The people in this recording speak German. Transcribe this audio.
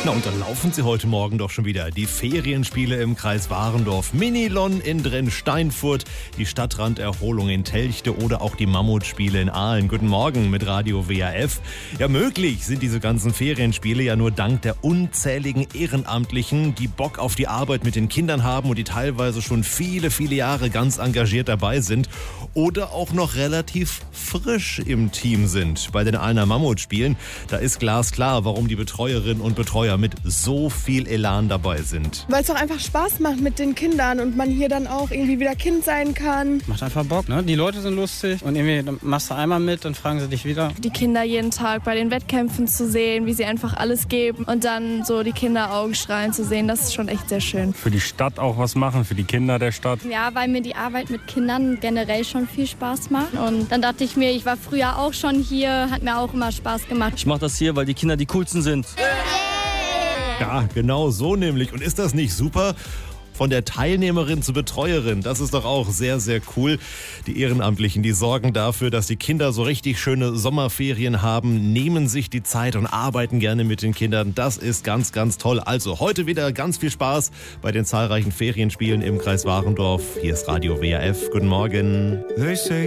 Na, und dann laufen sie heute Morgen doch schon wieder. Die Ferienspiele im Kreis Warendorf, Minilon in Drensteinfurt, die Stadtranderholung in Telchte oder auch die Mammutspiele in Aalen. Guten Morgen mit Radio WRF. Ja, möglich sind diese ganzen Ferienspiele ja nur dank der unzähligen Ehrenamtlichen, die Bock auf die Arbeit mit den Kindern haben und die teilweise schon viele, viele Jahre ganz engagiert dabei sind oder auch noch relativ frisch im Team sind. Bei den Aalener Mammutspielen, da ist glasklar, warum die Betreuerinnen und Betreuer mit so viel Elan dabei sind. Weil es doch einfach Spaß macht mit den Kindern und man hier dann auch irgendwie wieder Kind sein kann. Macht einfach Bock, ne? Die Leute sind lustig und irgendwie dann machst du einmal mit, dann fragen sie dich wieder. Die Kinder jeden Tag bei den Wettkämpfen zu sehen, wie sie einfach alles geben und dann so die Kinderaugen strahlen zu sehen, das ist schon echt sehr schön. Für die Stadt auch was machen, für die Kinder der Stadt. Ja, weil mir die Arbeit mit Kindern generell schon viel Spaß macht. Und dann dachte ich mir, ich war früher auch schon hier, hat mir auch immer Spaß gemacht. Ich mache das hier, weil die Kinder die coolsten sind. Ja, genau so nämlich. Und ist das nicht super? Von der Teilnehmerin zur Betreuerin, das ist doch auch sehr, sehr cool. Die Ehrenamtlichen, die sorgen dafür, dass die Kinder so richtig schöne Sommerferien haben, nehmen sich die Zeit und arbeiten gerne mit den Kindern. Das ist ganz, ganz toll. Also heute wieder ganz viel Spaß bei den zahlreichen Ferienspielen im Kreis Warendorf. Hier ist Radio WRF. Guten Morgen.